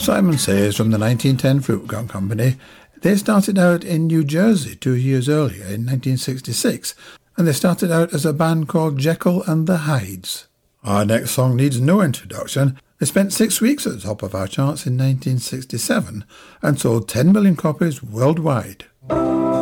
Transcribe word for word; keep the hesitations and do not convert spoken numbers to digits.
Simon Says from the nineteen ten Fruit Gum Company. They started out in New Jersey two years earlier in nineteen sixty-six, and they started out as a band called Jekyll and the Hydes. Our next song needs no introduction. They spent six weeks at the top of our charts in nineteen sixty-seven and sold ten million copies worldwide.